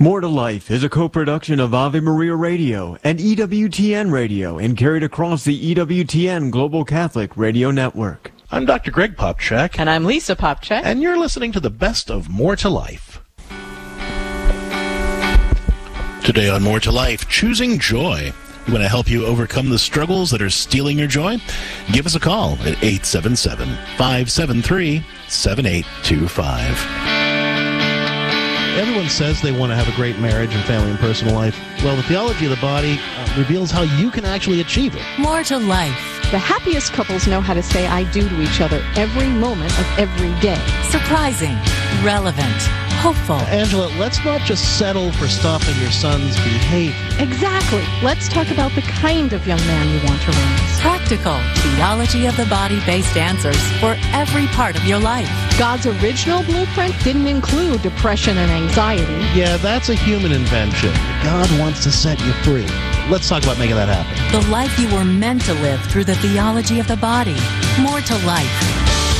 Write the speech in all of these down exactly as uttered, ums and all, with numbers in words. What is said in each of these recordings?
More to Life is a co-production of Ave Maria Radio and E W T N Radio and carried across the E W T N Global Catholic Radio Network. I'm Doctor Greg Popchak. And I'm Lisa Popchak. And you're listening to the best of More to Life. Today on More to Life, choosing joy. We want to help you overcome the struggles that are stealing your joy. Give us a call at eight seven seven, five seven three, seven eight two five. Everyone says they want to have a great marriage and family and personal life. Well, the theology of the body uh, reveals how you can actually achieve it. More to Life. The happiest couples know how to say I do to each other every moment of every day. Surprising, relevant, hopeful. Angela, let's not just settle for stopping your son's behavior. Exactly. Let's talk about the kind of young man you want to raise. Practical, theology of the body-based answers for every part of your life. God's original blueprint didn't include depression and anxiety. Yeah, that's a human invention. God wants to set you free. Let's talk about making that happen. The life you were meant to live through the theology of the body. More to Life.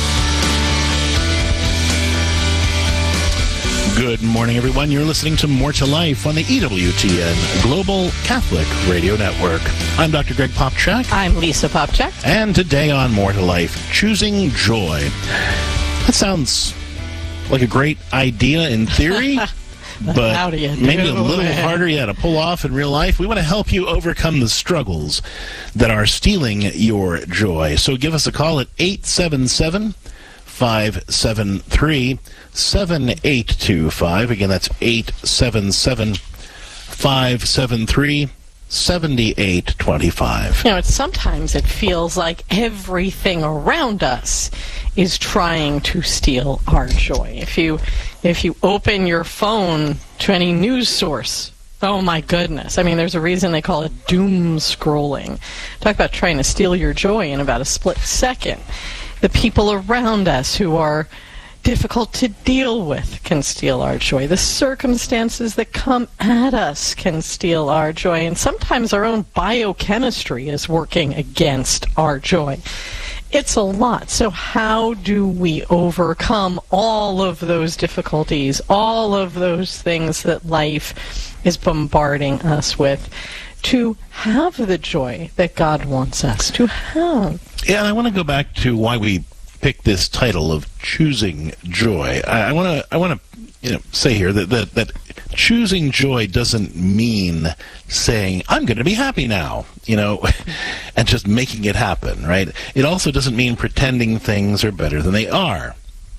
Good morning, everyone. You're listening to More to Life on the E W T N Global Catholic Radio Network. I'm Doctor Greg Popchak. I'm Lisa Popchak. And today on More to Life, choosing joy. That sounds like a great idea in theory, but maybe a little harder yeah, to pull off in real life. We want to help you overcome the struggles that are stealing your joy. So give us a call at eight seven seven, five seven three, seven eight two five. Again, that's eight seven seven, five seven three, seven eight two five. You know, it's, sometimes it feels like everything around us is trying to steal our joy. If you if you open your phone to any news source, oh my goodness. I mean, there's a reason they call it doom scrolling. Talk about trying to steal your joy in about a split second. The people around us who are difficult to deal with can steal our joy. The circumstances that come at us can steal our joy. And sometimes our own biochemistry is working against our joy. It's a lot. So how do we overcome all of those difficulties, all of those things that life is bombarding us with, to have the joy that God wants us to have? Yeah, and I want to go back to why we picked this title of choosing joy. I want to I want to you know say here that, that that choosing joy doesn't mean saying I'm going to be happy now, you know, and just making it happen, right? It also doesn't mean pretending things are better than they are.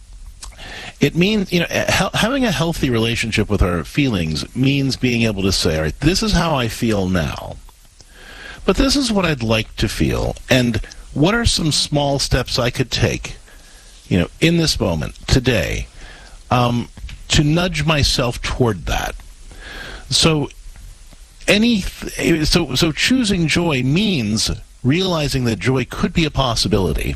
It means, you know, he- having a healthy relationship with our feelings means being able to say, all right, this is how I feel now, but this is what I'd like to feel, and what are some small steps I could take, you know, in this moment, today, um, to nudge myself toward that? So, any, so, so choosing joy means realizing that joy could be a possibility,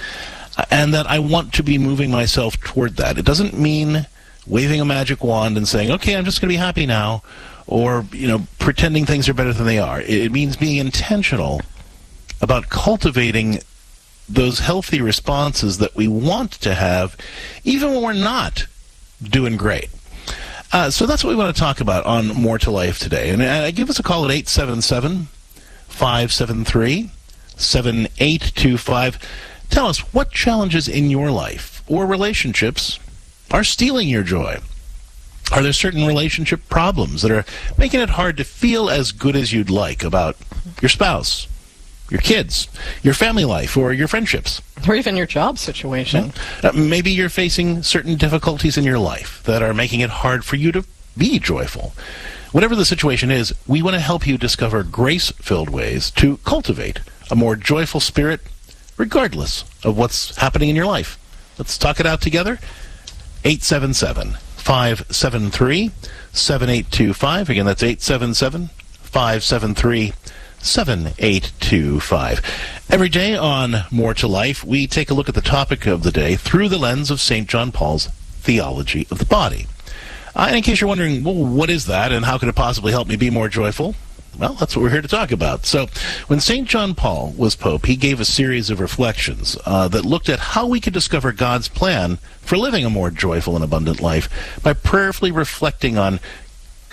and that I want to be moving myself toward that. It doesn't mean waving a magic wand and saying, okay, I'm just going to be happy now, or, you know, pretending things are better than they are. It means being intentional about cultivating those healthy responses that we want to have, even when we're not doing great. Uh, so that's what we want to talk about on More to Life today. And uh, give us a call at eight seven seven, five seven three, seven eight two five. Tell us what challenges in your life or relationships are stealing your joy. Are there certain relationship problems that are making it hard to feel as good as you'd like about your spouse, your kids, your family life, or your friendships? Or even your job situation. Uh, maybe you're facing certain difficulties in your life that are making it hard for you to be joyful. Whatever the situation is, we want to help you discover grace-filled ways to cultivate a more joyful spirit regardless of what's happening in your life. Let's talk it out together. eight seven seven, five seven three, seven eight two five. Again, that's eight seven seven, five seven three, seven eight two five. Every day on More to Life, we take a look at the topic of the day through the lens of Saint John Paul's theology of the body. Uh, and in case you're wondering, well, what is that and how could it possibly help me be more joyful? Well, that's what we're here to talk about. So when Saint John Paul was Pope, he gave a series of reflections uh, that looked at how we could discover God's plan for living a more joyful and abundant life by prayerfully reflecting on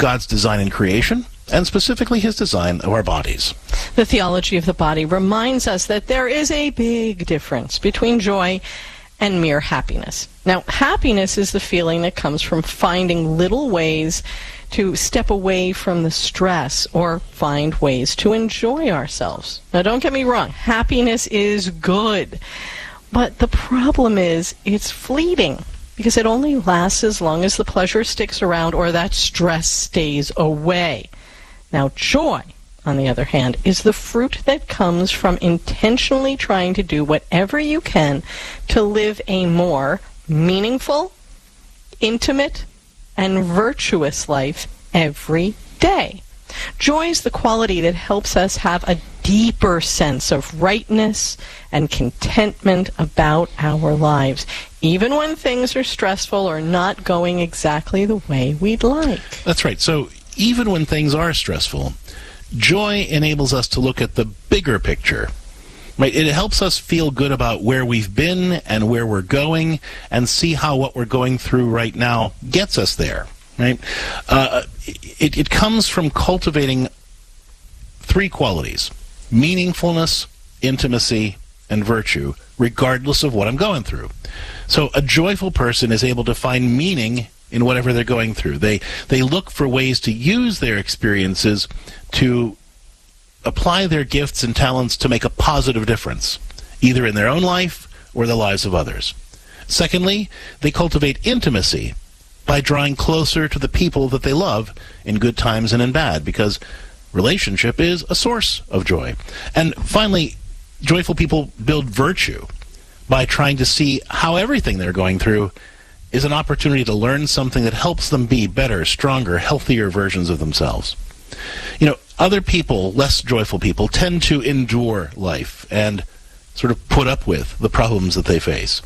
God's design in creation, and specifically his design of our bodies. The theology of the body reminds us that there is a big difference between joy and mere happiness. Now, happiness is the feeling that comes from finding little ways to step away from the stress or find ways to enjoy ourselves. Now, don't get me wrong, happiness is good. But the problem is it's fleeting because it only lasts as long as the pleasure sticks around or that stress stays away. Now, joy, on the other hand, is the fruit that comes from intentionally trying to do whatever you can to live a more meaningful, intimate, and virtuous life every day. Joy is the quality that helps us have a deeper sense of rightness and contentment about our lives, even when things are stressful or not going exactly the way we'd like. That's right. So even when things are stressful, joy enables us to look at the bigger picture. Right? It helps us feel good about where we've been and where we're going and see how what we're going through right now gets us there. Right? Uh, it, it comes from cultivating three qualities: meaningfulness, intimacy, and virtue, regardless of what I'm going through. So a joyful person is able to find meaning in whatever they're going through. They they look for ways to use their experiences to apply their gifts and talents to make a positive difference, either in their own life or the lives of others. Secondly, they cultivate intimacy by drawing closer to the people that they love in good times and in bad, because relationship is a source of joy. And finally, joyful people build virtue by trying to see how everything they're going through is an opportunity to learn something that helps them be better, stronger, healthier versions of themselves. You know, other people, less joyful people, tend to endure life and sort of put up with the problems that they face.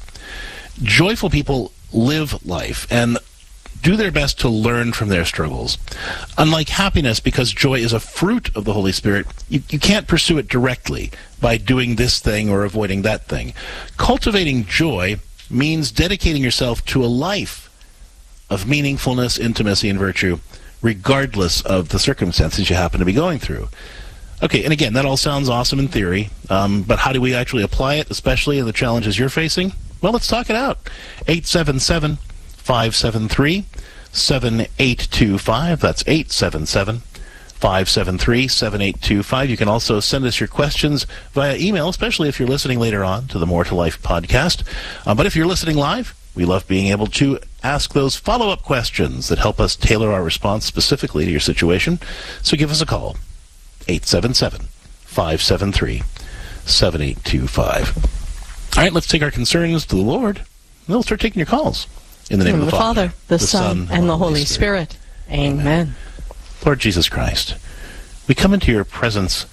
Joyful people live life and do their best to learn from their struggles. Unlike happiness, because joy is a fruit of the Holy Spirit, you, you can't pursue it directly by doing this thing or avoiding that thing. Cultivating joy means dedicating yourself to a life of meaningfulness, intimacy, and virtue, regardless of the circumstances you happen to be going through. Okay, and again, that all sounds awesome in theory, um, but how do we actually apply it, especially in the challenges you're facing? Well, let's talk it out. eight seven seven, five seven three, seven eight two five. That's eight seven seven, five seven three, seven eight two five. You can also send us your questions via email, especially if you're listening later on to the More to Life podcast. Uh, but if you're listening live, we love being able to ask those follow-up questions that help us tailor our response specifically to your situation. So give us a call, eight seven seven, five seven three, seven eight two five. All right, let's take our concerns to the Lord, and then we'll start taking your calls. In the name In of the, the Father, Father, the, the Son, and the Holy Spirit. Spirit. Amen. Amen. Lord Jesus Christ, we come into your presence,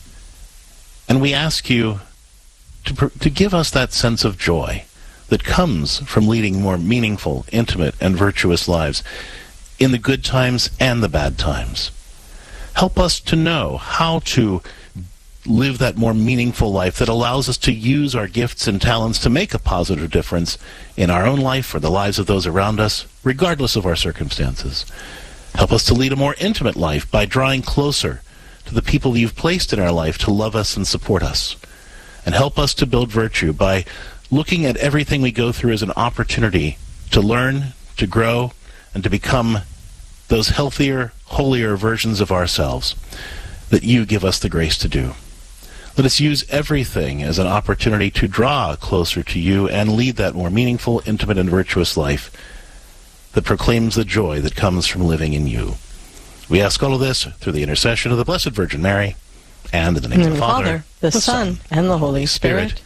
and we ask you to, to give us that sense of joy that comes from leading more meaningful, intimate, and virtuous lives in the good times and the bad times. Help us to know how to live that more meaningful life that allows us to use our gifts and talents to make a positive difference in our own life or the lives of those around us, regardless of our circumstances. Help us to lead a more intimate life by drawing closer to the people you've placed in our life to love us and support us. And help us to build virtue by looking at everything we go through as an opportunity to learn, to grow, and to become those healthier, holier versions of ourselves that you give us the grace to do. Let us use everything as an opportunity to draw closer to you and lead that more meaningful, intimate, and virtuous life that proclaims the joy that comes from living in you. We ask all of this through the intercession of the Blessed Virgin Mary, and in the name In of the Father, Father, the, the Son, and the Holy Spirit. Spirit.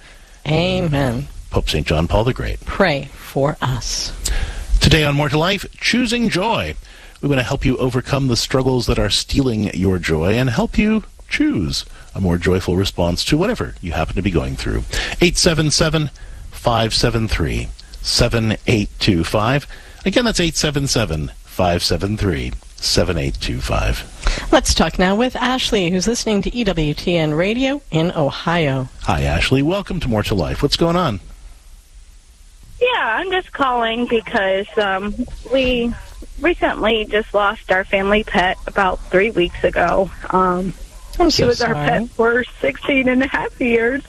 Amen. Pope Saint John Paul the Great, pray for us. Today on More to Life, choosing joy. We want to help you overcome the struggles that are stealing your joy and help you choose a more joyful response to whatever you happen to be going through. eight seven seven, five seven three, seven eight two five. Again, that's eight seven seven, five seven three, seven eight two five. Let's talk now with Ashley, who's listening to E W T N Radio in Ohio. Hi, Ashley. Welcome to More to Life. What's going on? Yeah, I'm just calling because um, we recently just lost our family pet about three weeks ago. Um, I'm she so was sorry. our pet for sixteen and a half years.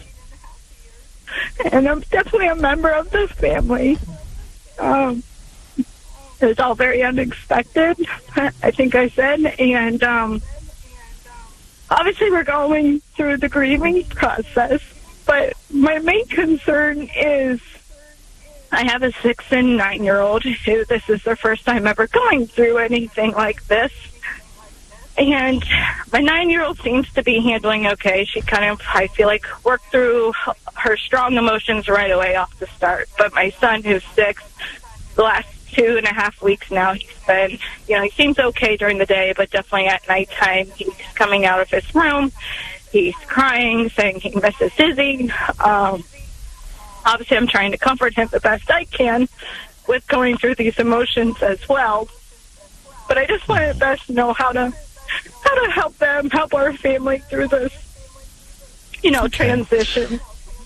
And I'm definitely a member of the family. Um, it was all very unexpected, I think I said. And um, obviously we're going through the grieving process. But my main concern is I have a six and nine-year-old who this is their first time ever going through anything like this. And my nine-year-old seems to be handling okay. She kind of, I feel like, worked through her strong emotions right away off the start. But my son, who's six, the last two and a half weeks now, he's been, you know, he seems okay during the day, but definitely at nighttime, he's coming out of his room. He's crying, saying he misses Izzy. Um, obviously, I'm trying to comfort him the best I can with going through these emotions as well. But I just wanted to best know how to how to help them, help our family through this, you know, transition.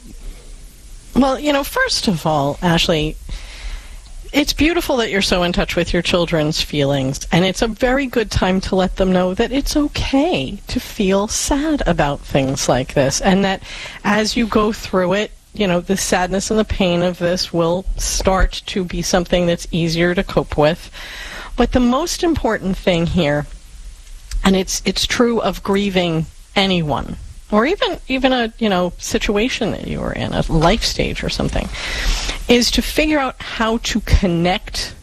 Well, you know, first of all, Ashley, it's beautiful that you're so in touch with your children's feelings, and it's a very good time to let them know that it's okay to feel sad about things like this, and that as you go through it, you know, the sadness and the pain of this will start to be something that's easier to cope with. But the most important thing here, and it's it's true of grieving anyone, or even even a, you know, situation that you were in, a life stage or something, is to figure out how to connect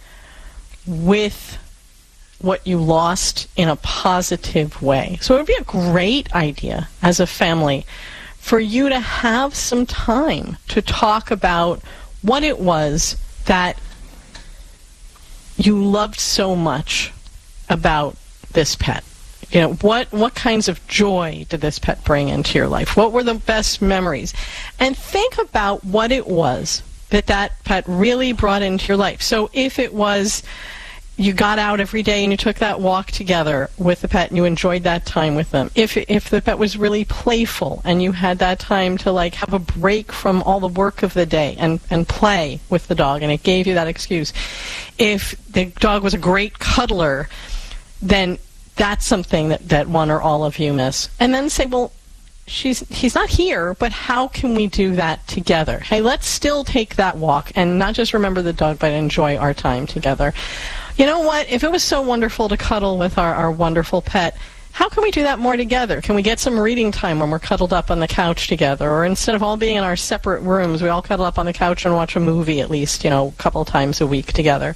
with what you lost in a positive way. So it would be a great idea as a family for you to have some time to talk about what it was that you loved so much about this pet. You know, what what kinds of joy did this pet bring into your life? What were the best memories? And think about what it was that that pet really brought into your life. So if it was you got out every day and you took that walk together with the pet and you enjoyed that time with them. If if the pet was really playful and you had that time to like have a break from all the work of the day and, and play with the dog and it gave you that excuse. If the dog was a great cuddler, then that's something that, that one or all of you miss. And then say, well, she's he's not here, but how can we do that together? Hey, let's still take that walk and not just remember the dog, but enjoy our time together. You know what? If it was so wonderful to cuddle with our, our wonderful pet, how can we do that more together? Can we get some reading time when we're cuddled up on the couch together? Or instead of all being in our separate rooms, we all cuddle up on the couch and watch a movie at least, you know, a couple times a week together.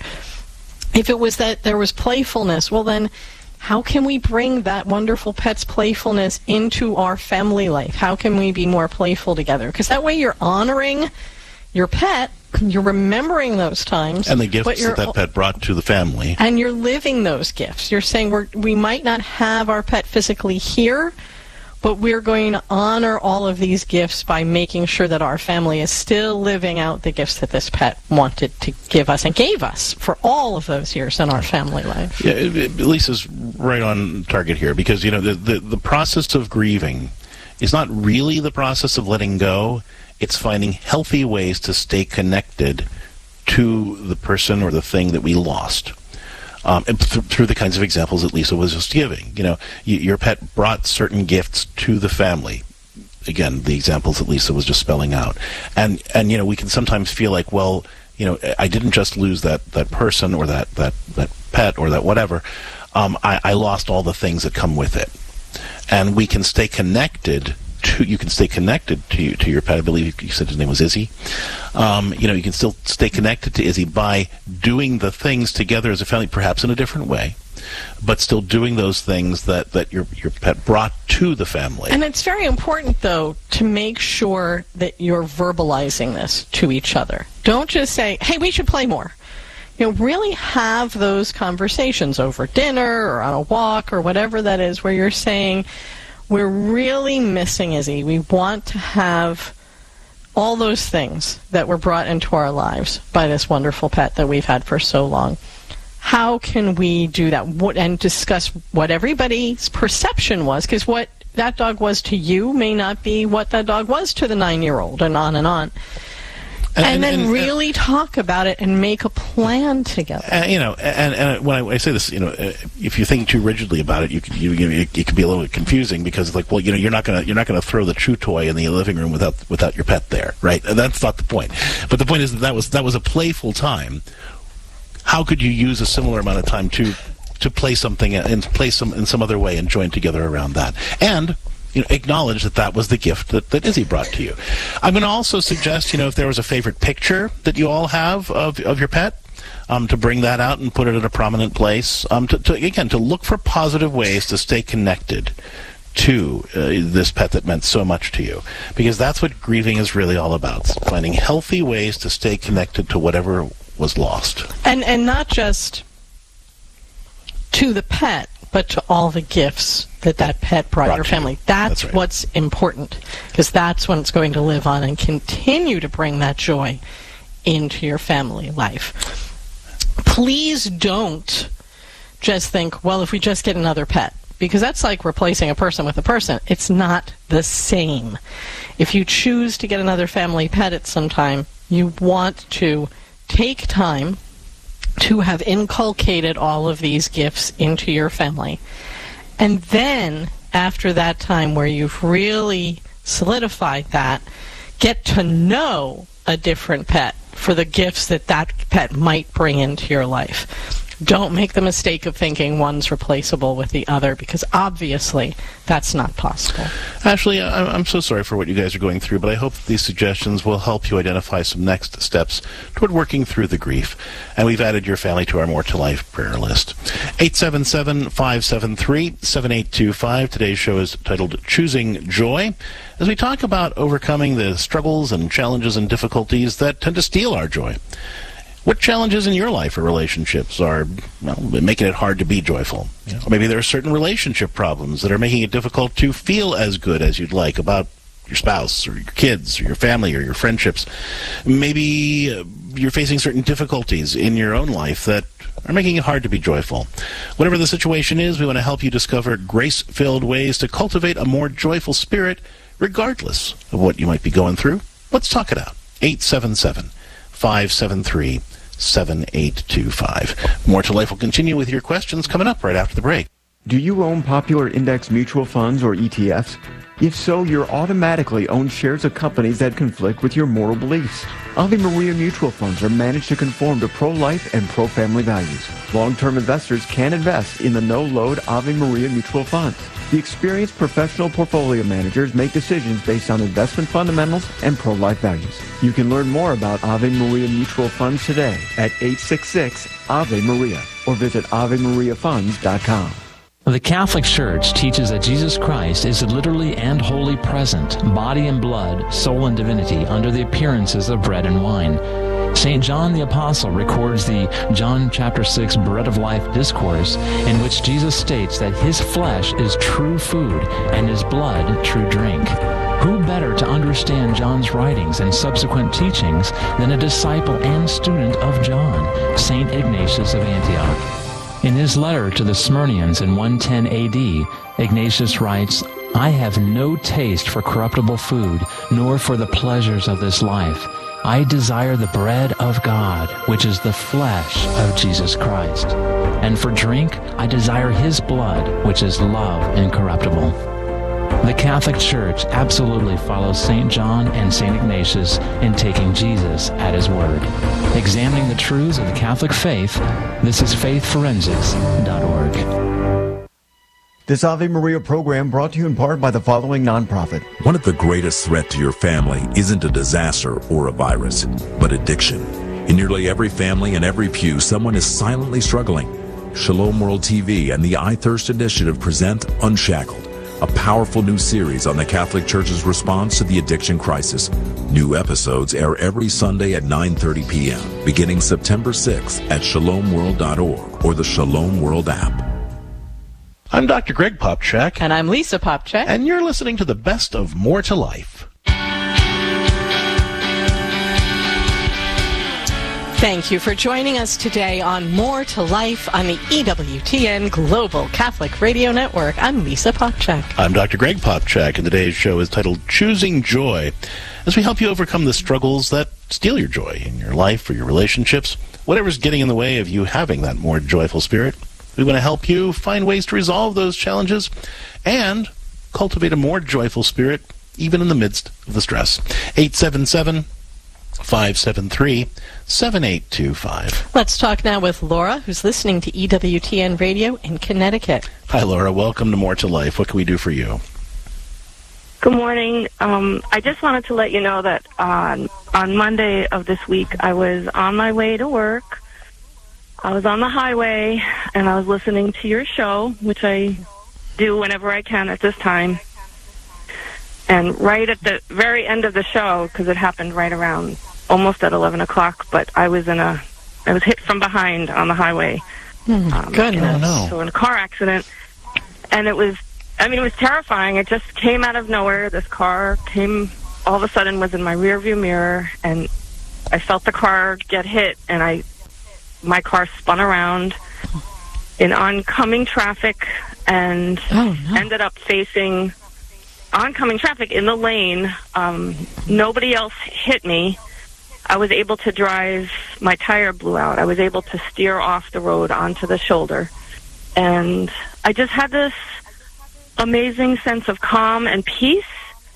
If it was that there was playfulness, well then, how can we bring that wonderful pet's playfulness into our family life? How can we be more playful together? Because that way you're honoring your pet, you're remembering those times. And the gifts that that pet brought to the family. And you're living those gifts. You're saying we're, we might not have our pet physically here, but we're going to honor all of these gifts by making sure that our family is still living out the gifts that this pet wanted to give us and gave us for all of those years in our family life. Yeah, it, it, Lisa's right on target here because, you know, the, the, the process of grieving is not really the process of letting go. It's finding healthy ways to stay connected to the person or the thing that we lost. Um, and th- through the kinds of examples that Lisa was just giving. You know, y- your pet brought certain gifts to the family. Again, the examples that Lisa was just spelling out. And, and you know, we can sometimes feel like, well, you know, I didn't just lose that, that person or that, that, that pet or that whatever. Um, I, I lost all the things that come with it. And we can stay connected to, you can stay connected to you, to your pet. I believe you said his name was Izzy. Um, you know, you can still stay connected to Izzy by doing the things together as a family, perhaps in a different way, but still doing those things that, that your your pet brought to the family. And it's very important, though, to make sure that you're verbalizing this to each other. Don't just say, hey, we should play more. You know, really have those conversations over dinner or on a walk or whatever that is where you're saying, we're really missing Izzy. We want to have all those things that were brought into our lives by this wonderful pet that we've had for so long. How can we do that? What, and discuss what everybody's perception was, because what that dog was to you may not be what that dog was to the nine-year-old, and on and on. And, and then and, really and, talk about it and make a plan together. Uh, you know, and, and when I, I say this, you know, uh, if you think too rigidly about it, you could, you, you, it, it could be a little bit confusing because, like, well, you know, you're not gonna you're not gonna throw the chew toy in the living room without without your pet there, right? And that's not the point. But the point is that that was that was a playful time. How could you use a similar amount of time to to play something and play some in some other way and join together around that? And you know, acknowledge that that was the gift that, that Izzy brought to you. I'm going to also suggest, you know, if there was a favorite picture that you all have of of your pet, um, to bring that out and put it in a prominent place. Um, to, to again, to look for positive ways to stay connected to uh, this pet that meant so much to you, because that's what grieving is really all about: finding healthy ways to stay connected to whatever was lost, and and not just to the pet, but to all the gifts that that pet brought, brought your family. You. That's, that's right. What's important, because that's when it's going to live on and continue to bring that joy into your family life. Please don't just think, well, if we just get another pet, because that's like replacing a person with a person. It's not the same. If you choose to get another family pet at some time, you want to take time to have inculcated all of these gifts into your family. And then, after that time where you've really solidified that, get to know a different pet for the gifts that that pet might bring into your life. Don't make the mistake of thinking one's replaceable with the other, because obviously that's not possible. Ashley, I'm so sorry for what you guys are going through, but I hope these suggestions will help you identify some next steps toward working through the grief. And we've added your family to our More to Life prayer list. eight seven seven, five seven three, seven eight two five. Today's show is titled Choosing Joy, as we talk about overcoming the struggles and challenges and difficulties that tend to steal our joy. What challenges in your life or relationships are, well, making it hard to be joyful? You know, or maybe there are certain relationship problems that are making it difficult to feel as good as you'd like about your spouse or your kids or your family or your friendships. Maybe uh, you're facing certain difficulties in your own life that are making it hard to be joyful. Whatever the situation is, we want to help you discover grace-filled ways to cultivate a more joyful spirit regardless of what you might be going through. Let's talk it out. eight seven seven, five seven three, seven eight two five. More to Life will continue with your questions coming up right after the break. Do you own popular index mutual funds or E T Fs? If so, you're automatically own shares of companies that conflict with your moral beliefs. Ave Maria mutual funds are managed to conform to pro-life and pro-family values. Long-term investors can invest in the no-load Ave Maria mutual funds. The experienced professional portfolio managers make decisions based on investment fundamentals and pro-life values. You can learn more about Ave Maria mutual funds today at eight six six, A V E Maria or visit ave maria funds dot com. The Catholic Church teaches that Jesus Christ is literally and wholly present, body and blood, soul and divinity, under the appearances of bread and wine. Saint John the Apostle records the John chapter six Bread of Life discourse, in which Jesus states that his flesh is true food and his blood true drink. Who better to understand John's writings and subsequent teachings than a disciple and student of John, Saint Ignatius of Antioch? In his letter to the Smyrnians in one ten A D, Ignatius writes, "I have no taste for corruptible food, nor for the pleasures of this life. I desire the bread of God, which is the flesh of Jesus Christ. And for drink, I desire his blood, which is love incorruptible." The Catholic Church absolutely follows Saint John and Saint Ignatius in taking Jesus at his word. Examining the truths of the Catholic faith, this is faith forensics dot org. This Ave Maria program brought to you in part by the following nonprofit. One of the greatest threats to your family isn't a disaster or a virus, but addiction. In nearly every family and every pew, someone is silently struggling. Shalom World T V and the I Thirst Initiative present Unshackled, a powerful new series on the Catholic Church's response to the addiction crisis. New episodes air every Sunday at nine thirty p.m., beginning September sixth at shalom world dot org or the Shalom World app. I'm Doctor Greg Popchak. And I'm Lisa Popchak. And you're listening to the best of More to Life. Thank you for joining us today on More to Life on the E W T N Global Catholic Radio Network. I'm Lisa Popchak. I'm Doctor Greg Popchak, and today's show is titled Choosing Joy, as we help you overcome the struggles that steal your joy in your life or your relationships, whatever's getting in the way of you having that more joyful spirit. We want to help you find ways to resolve those challenges and cultivate a more joyful spirit, even in the midst of the stress. eight seven seven, five seven three, seven eight two five. Let's talk now with Laura, who's listening to E W T N Radio in Connecticut. Hi, Laura. Welcome to More to Life. What can we do for you? Good morning. Um, I just wanted to let you know that on, on Monday of this week, I was on my way to work. I was on the highway, and I was listening to your show, which I do whenever I can at this time. And right at the very end of the show, because it happened right around almost at eleven o'clock, but I was in a, I was hit from behind on the highway. Mm, um, goodness. in a, so in a car accident. And it was, I mean, it was terrifying. It just came out of nowhere. This car came, all of a sudden was in my rearview mirror, and I felt the car get hit, and I, my car spun around in oncoming traffic and oh, no. ended up facing oncoming traffic in the lane. Um, nobody else hit me. I was able to drive, my tire blew out. I was able to steer off the road onto the shoulder. And I just had this amazing sense of calm and peace.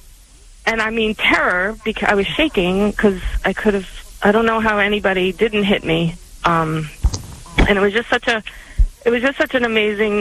And I mean terror, because I was shaking because I could have, I don't know how anybody didn't hit me. Um, and it was just such a, it was just such an amazing,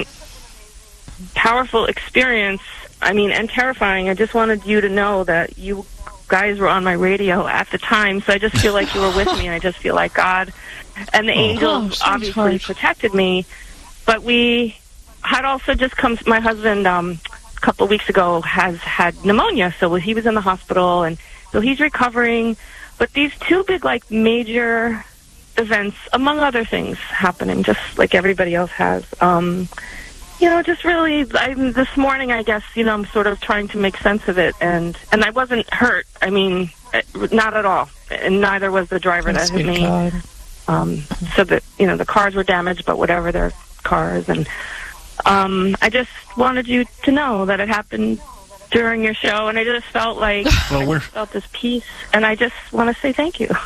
powerful experience. I mean, and terrifying. I just wanted you to know that you guys were on my radio at the time, so I just feel like you were with me, and I just feel like God and the oh, angels oh, obviously harsh. protected me. But we had also just come, my husband, um, a couple of weeks ago, has had pneumonia, so he was in the hospital, and so he's recovering. But these two big, like, major events, among other things, happening, just like everybody else has. Um, you know, just really, I'm, this morning, I guess, you know, I'm sort of trying to make sense of it, and, and I wasn't hurt. I mean, not at all. And neither was the driver that hit me. Um, so that, you know, the cars were damaged, but whatever, they're cars. And um, I just wanted you to know that it happened during your show, and I just felt like well, I we're... just felt this peace, and I just want to say thank you.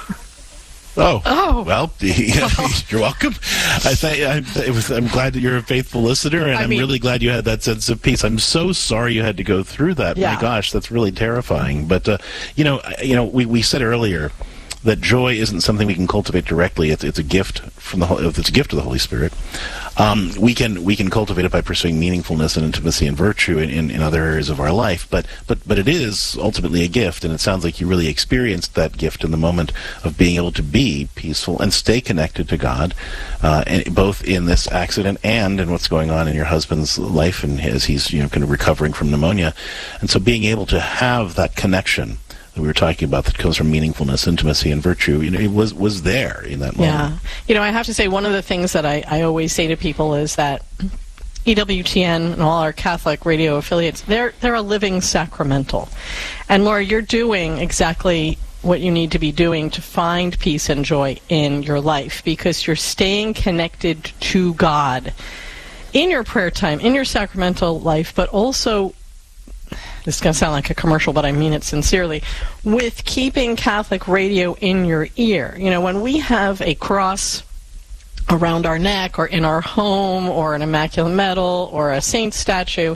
Oh, oh. well, you're welcome. I th- I, it was, I'm glad that you're a faithful listener, and I I'm mean, really glad you had that sense of peace. I'm so sorry you had to go through that. Yeah. My gosh, that's really terrifying. But uh, you know, you know, we, we said earlier that joy isn't something we can cultivate directly. It's it's a gift from the it's a gift of the Holy Spirit. Um, we can we can cultivate it by pursuing meaningfulness and intimacy and virtue in, in, in other areas of our life. But but but it is ultimately a gift, and it sounds like you really experienced that gift in the moment of being able to be peaceful and stay connected to God, uh, and both in this accident and in what's going on in your husband's life, and as he's you know kind of recovering from pneumonia, and so being able to have that connection that we were talking about that comes from meaningfulness, intimacy, and virtue, you know, it was was there in that moment. Yeah. You know, I have to say, one of the things that I, I always say to people is that E W T N and all our Catholic radio affiliates, they're they're a living sacramental. And Laura, you're doing exactly what you need to be doing to find peace and joy in your life, because you're staying connected to God in your prayer time, in your sacramental life, but also, this is going to sound like a commercial, but I mean it sincerely, with keeping Catholic radio in your ear. You know, when we have a cross around our neck or in our home or an immaculate medal or a saint statue,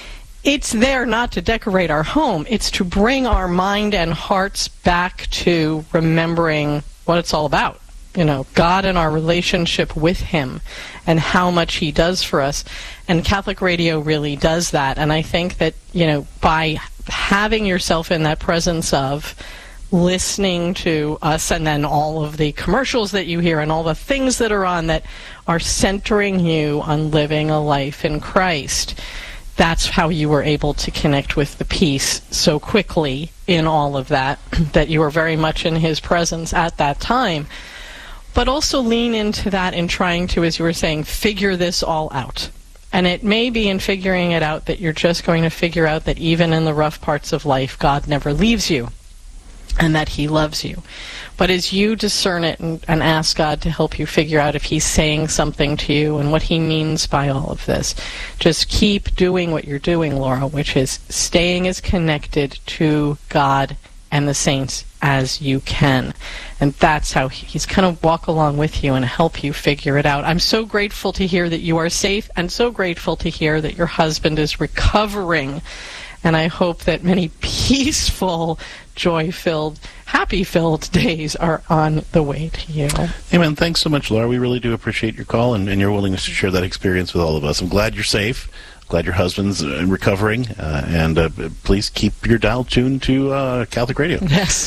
it's there not to decorate our home. It's to bring our mind and hearts back to remembering what it's all about. You know, God and our relationship with Him and how much He does for us. And Catholic radio really does that. And I think that, you know, by having yourself in that presence of listening to us and then all of the commercials that you hear and all the things that are on that are centering you on living a life in Christ, that's how you were able to connect with the peace so quickly in all of that, that you were very much in His presence at that time. But also lean into that in trying to, as you were saying, figure this all out. And it may be in figuring it out that you're just going to figure out that even in the rough parts of life, God never leaves you. and that he loves you. But as you discern it and, and ask God to help you figure out if he's saying something to you and what he means by all of this, just keep doing what you're doing, Laura, which is staying as connected to God and the saints as you can. And that's how he, he's going to walk along with you and help you figure it out. I'm so grateful to hear that you are safe, and so grateful to hear that your husband is recovering. And I hope that many peaceful, joy-filled, happy-filled days are on the way to you. Amen. Thanks so much, Laura. We really do appreciate your call and, and your willingness to share that experience with all of us. I'm glad you're safe. Glad your husband's uh, recovering, uh, and uh, please keep your dial tuned to uh, Catholic Radio. Yes.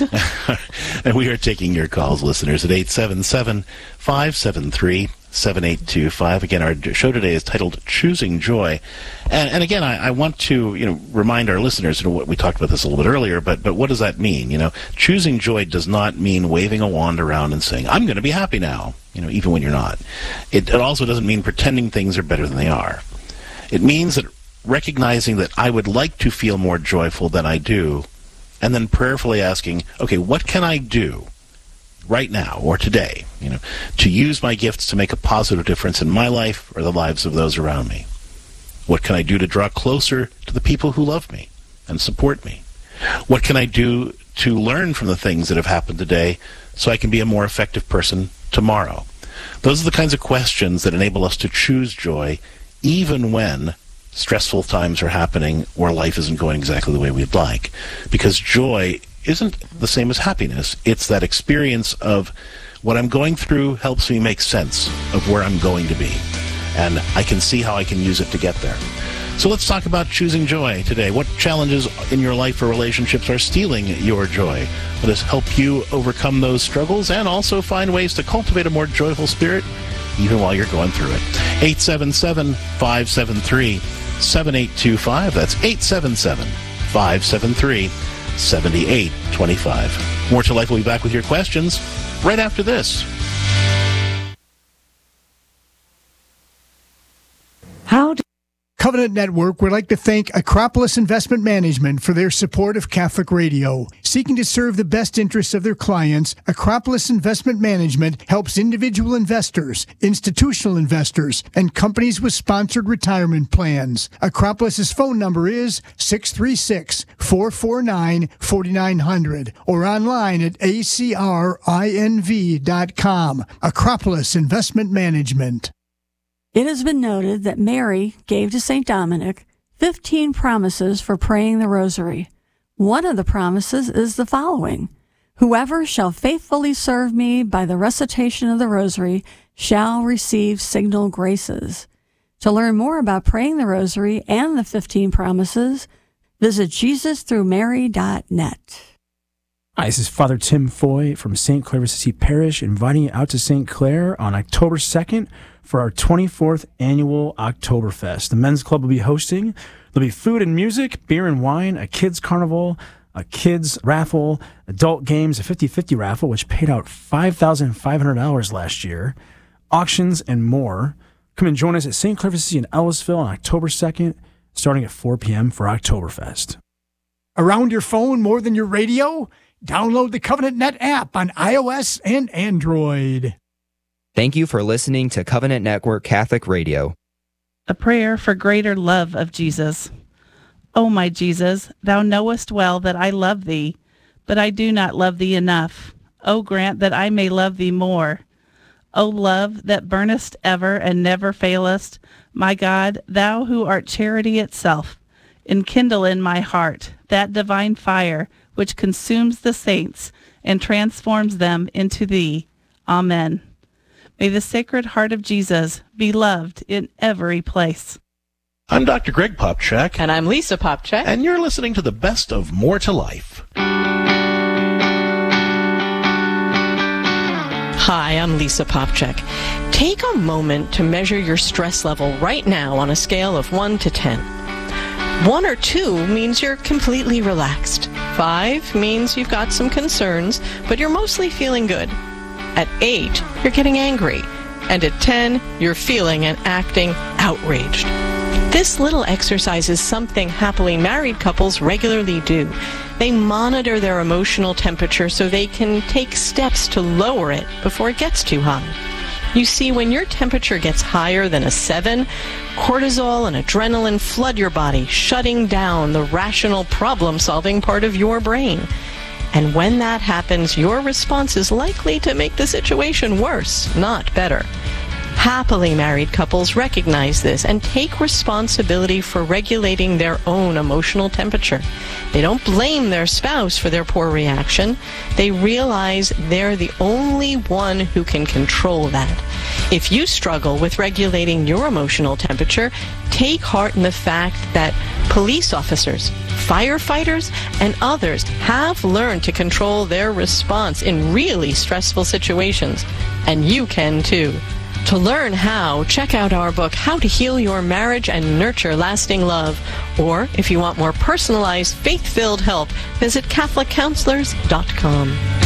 And we are taking your calls, listeners, at eight seven seven, five seven three, seven eight two five. Again, our show today is titled Choosing Joy. And, and again, I, I want to you know remind our listeners, you know, what we talked about this a little bit earlier, but but what does that mean? You know, choosing joy does not mean waving a wand around and saying, I'm going to be happy now, you know, even when you're not. It, it also doesn't mean pretending things are better than they are. It means that recognizing that I would like to feel more joyful than I do, and then prayerfully asking, okay, what can I do right now or today, you know, to use my gifts to make a positive difference in my life or the lives of those around me? What can I do to draw closer to the people who love me and support me? What can I do to learn from the things that have happened today so I can be a more effective person tomorrow? Those are the kinds of questions that enable us to choose joy even when stressful times are happening or life isn't going exactly the way we'd like. Because joy isn't the same as happiness. It's that experience of what I'm going through helps me make sense of where I'm going to be. And I can see how I can use it to get there. So let's talk about choosing joy today. What challenges in your life or relationships are stealing your joy? Let us help you overcome those struggles and also find ways to cultivate a more joyful spirit even while you're going through it. eight seven seven, five seven three, seven eight two five. That's eight seven seven, five seven three, seven eight two five. More to Life will be back with your questions right after this. How do Covenant Network would like to thank Acropolis Investment Management for their support of Catholic Radio. Seeking to serve the best interests of their clients, Acropolis Investment Management helps individual investors, institutional investors, and companies with sponsored retirement plans. Acropolis's phone number is six three six, four four nine, four nine zero zero or online at a c r i n v dot com. Acropolis Investment Management. It has been noted that Mary gave to Saint Dominic fifteen promises for praying the rosary. One of the promises is the following: whoever shall faithfully serve me by the recitation of the rosary shall receive signal graces. To learn more about praying the rosary and the fifteen promises, visit jesus through mary dot net. Hi, this is Father Tim Foy from Saint Clare Assisi Parish, inviting you out to Saint Clare on October second for our twenty-fourth annual Oktoberfest. The Men's Club will be hosting. There'll be food and music, beer and wine, a kids' carnival, a kids' raffle, adult games, a fifty-fifty raffle, which paid out five thousand five hundred dollars last year, auctions, and more. Come and join us at Saint Clare Assisi in Ellisville on October second, starting at four p.m. for Oktoberfest. Around your phone more than your radio? Download the Covenant Net app on iOS and Android. Thank you for listening to Covenant Network Catholic Radio. A prayer for greater love of Jesus. O my Jesus, thou knowest well that I love thee, but I do not love thee enough. O grant that I may love thee more. O love that burnest ever and never failest, my God, thou who art charity itself, enkindle in my heart that divine fire which consumes the saints and transforms them into thee. Amen. May the Sacred Heart of Jesus be loved in every place. I'm Doctor Greg Popchak. And I'm Lisa Popchak. And you're listening to the best of More to Life. Hi, I'm Lisa Popchak. Take a moment to measure your stress level right now on a scale of one to ten. One or two means you're completely relaxed. Five means you've got some concerns, but you're mostly feeling good. At eight, you're getting angry. And at ten, you're feeling and acting outraged. This little exercise is something happily married couples regularly do. They monitor their emotional temperature so they can take steps to lower it before it gets too high. You see, when your temperature gets higher than a seven, cortisol and adrenaline flood your body, shutting down the rational problem-solving part of your brain. And when that happens, your response is likely to make the situation worse, not better. Happily married couples recognize this and take responsibility for regulating their own emotional temperature. They don't blame their spouse for their poor reaction. They realize they're the only one who can control that. If you struggle with regulating your emotional temperature, take heart in the fact that police officers, firefighters, and others have learned to control their response in really stressful situations. And you can too. To learn how, check out our book, How to Heal Your Marriage and Nurture Lasting Love. Or, if you want more personalized, faith-filled help, visit Catholic Counselors dot com.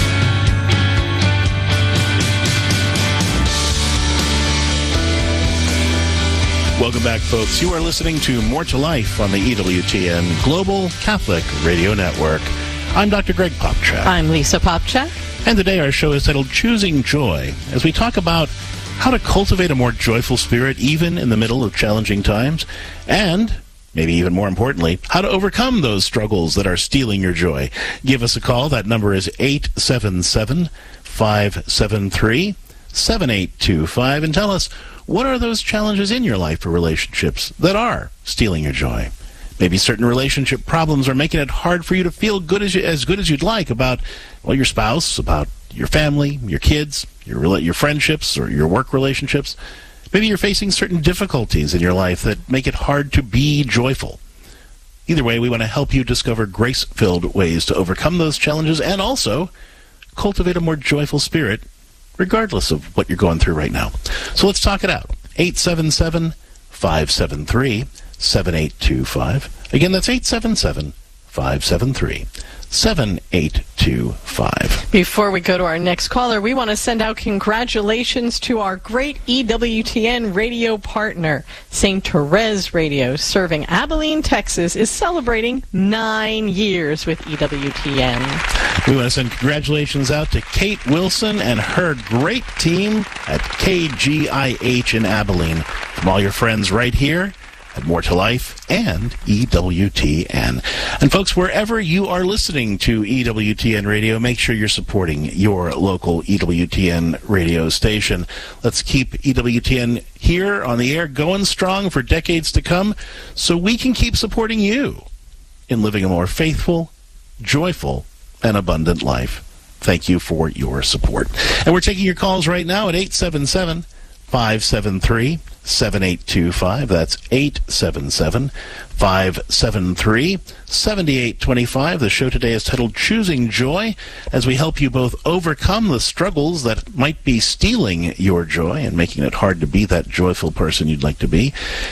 Welcome back, folks. You are listening to More to Life on the E W T N Global Catholic Radio Network. I'm Doctor Greg Popcak. I'm Lisa Popcak. And today our show is titled Choosing Joy, as we talk about how to cultivate a more joyful spirit even in the middle of challenging times, and, maybe even more importantly, how to overcome those struggles that are stealing your joy. Give us a call. That number is eight seven seven, five seven three, seven eight two five, and tell us, what are those challenges in your life or relationships that are stealing your joy? Maybe certain relationship problems are making it hard for you to feel good as, you, as good as you'd like about, well, your spouse, about your family, your kids, your your friendships, or your work relationships. Maybe you're facing certain difficulties in your life that make it hard to be joyful. Either way, we want to help you discover grace-filled ways to overcome those challenges and also cultivate a more joyful spirit, regardless of what you're going through right now. So let's talk it out. eight seven seven, five seven three, seven eight two five. Again, that's eight seven seven, five seven three, seven eight two five. Before we go to our next caller, we want to send out congratulations to our great E W T N radio partner. Saint Therese Radio, serving Abilene, Texas, is celebrating nine years with E W T N. We want to send congratulations out to Kate Wilson and her great team at K G I H in Abilene. From all your friends right here at More to Life and E W T N. And folks, wherever you are listening to E W T N Radio, make sure you're supporting your local E W T N radio station. Let's keep E W T N here on the air going strong for decades to come so we can keep supporting you in living a more faithful, joyful, and abundant life. Thank you for your support. And we're taking your calls right now at eight seven seven, five seven three, seven eight two five. That's eight seven seven, five seven three, seven eight two five. The show today is titled Choosing Joy, as we help you both overcome the struggles that might be stealing your joy and making it hard to be that joyful person you'd like to be.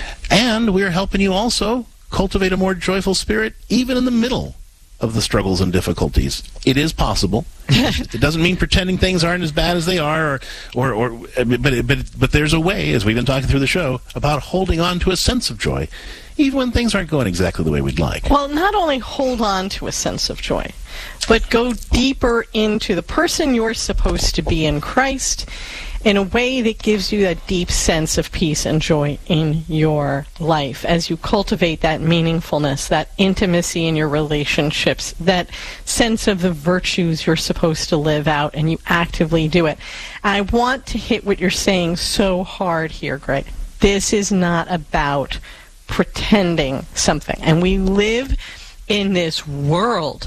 And we're helping you also cultivate a more joyful spirit even in the middle of the struggles and difficulties. It is possible. It doesn't mean pretending things aren't as bad as they are, or, or, or but, but, but there's a way, as we've been talking through the show, about holding on to a sense of joy, even when things aren't going exactly the way we'd like. Well, not only hold on to a sense of joy, but go deeper into the person you're supposed to be in Christ in a way that gives you that deep sense of peace and joy in your life as you cultivate that meaningfulness, that intimacy in your relationships, that sense of the virtues you're supposed to live out, and you actively do it. I want to hit what you're saying so hard here, Greg. This is not about pretending something. And we live in this world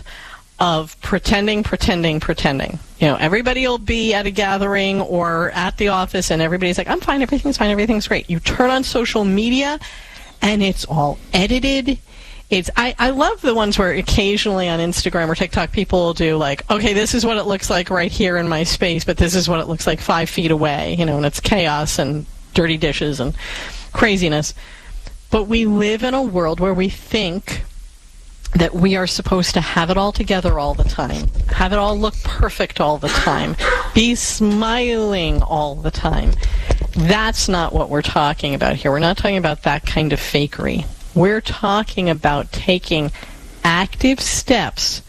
of pretending, pretending, pretending. You know, everybody will be at a gathering or at the office and everybody's like, I'm fine, everything's fine, everything's great. You turn on social media and it's all edited. It's I, I love the ones where occasionally on Instagram or TikTok people will do like, okay, this is what it looks like right here in my space, but this is what it looks like five feet away, you know, and it's chaos and dirty dishes and craziness. But we live in a world where we think that we are supposed to have it all together all the time, have it all look perfect all the time, be smiling all the time. That's not what we're talking about here. We're not talking about that kind of fakery. We're talking about taking active steps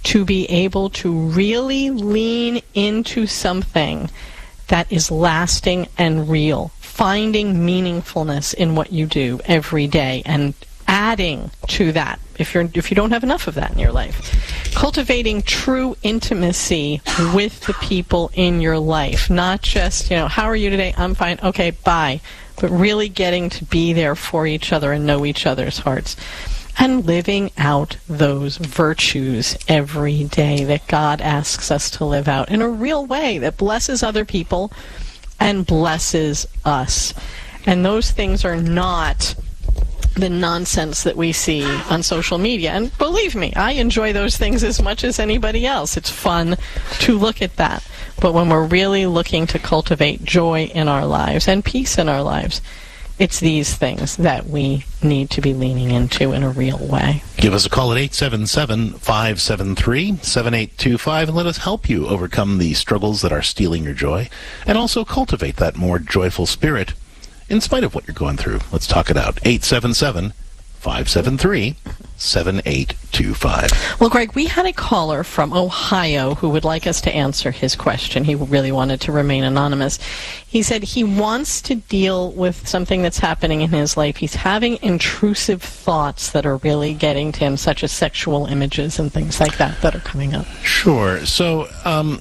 to be able to really lean into something that is lasting and real, finding meaningfulness in what you do every day and adding to that if you're if you don't have enough of that in your life. Cultivating true intimacy with the people in your life, not just, you know, how are you today? I'm fine. Okay, bye. But really getting to be there for each other and know each other's hearts. And living out those virtues every day that God asks us to live out in a real way that blesses other people and blesses us. And those things are not the nonsense that we see on social media. And believe me, I enjoy those things as much as anybody else. It's fun to look at that. But when we're really looking to cultivate joy in our lives and peace in our lives, it's these things that we need to be leaning into in a real way. Give us a call at eight seven seven, five seven three, seven eight two five and let us help you overcome the struggles that are stealing your joy and also cultivate that more joyful spirit in spite of what you're going through. Let's talk it out. eight seven seven, five seven three, seven eight two five. Well, Greg, we had a caller from Ohio who would like us to answer his question. He really wanted to remain anonymous. He said he wants to deal with something that's happening in his life. He's having intrusive thoughts that are really getting to him, such as sexual images and things like that that are coming up. Sure. So, um...